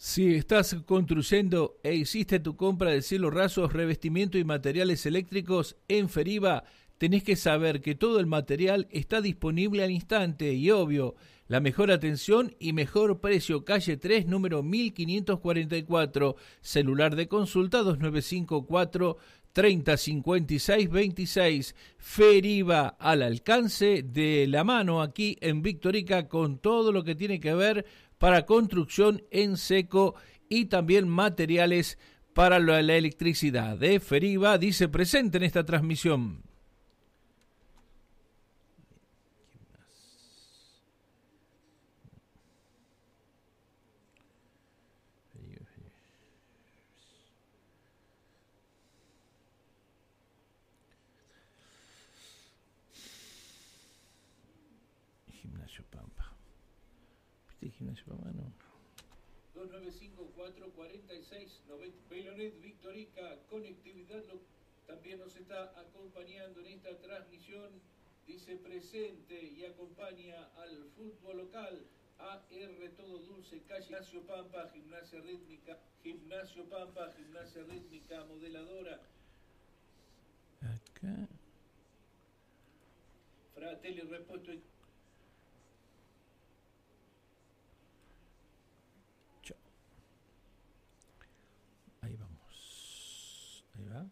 Si estás construyendo e hiciste tu compra de cielos rasos, revestimiento y materiales eléctricos en Feriva, tenés que saber que todo el material está disponible al instante y obvio, la mejor atención y mejor precio, calle 3, número 1544, celular de consulta 2954 305626, Feriva al alcance de la mano aquí en Victorica con todo lo que tiene que ver para construcción en seco y también materiales para la electricidad. Feriva dice presente en esta transmisión. Gimnasio Pampa. ¿Viste Gimnasio Pampa? No. 2954 46 90 Pelonet Victorica, conectividad también nos está acompañando en esta transmisión, dice presente y acompaña al fútbol local. AR Todo Dulce, calle Gimnasio Pampa, Gimnasia Rítmica, modeladora. Acá. Fratelli Repuesto. Ahí vamos. Ahí va.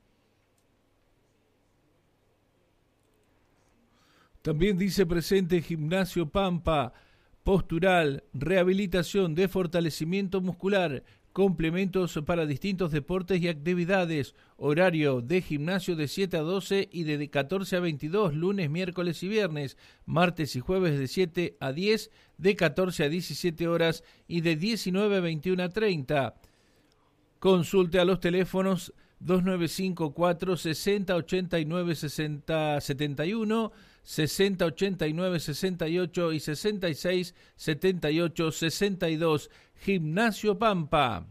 También dice presente Gimnasio Pampa, postural, rehabilitación de fortalecimiento muscular, complementos para distintos deportes y actividades, horario de gimnasio de 7 a 12 y de 14 a 22, lunes, miércoles y viernes, martes y jueves de 7 a 10, de 14 a 17 horas y de 19 a 21 a 30. Consulte a los teléfonos 2954 60 89 60 71, 60 89 68 y 66 78 62. Gimnasio Pampa.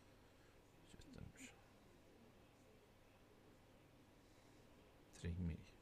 Três meses.